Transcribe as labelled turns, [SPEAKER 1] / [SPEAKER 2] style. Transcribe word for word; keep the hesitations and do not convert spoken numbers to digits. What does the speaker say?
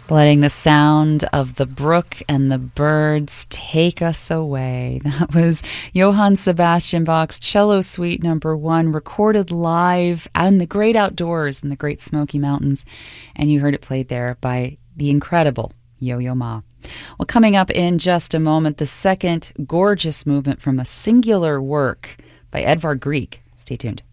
[SPEAKER 1] Letting the sound of the brook and the birds take us away. That was Johann Sebastian Bach's Cello Suite Number One, recorded live in the great outdoors in the Great Smoky Mountains, and you heard it played there by the incredible Yo-Yo Ma. Well, coming up in just a moment, the second gorgeous movement from a singular work by Edvard Grieg. Stay tuned.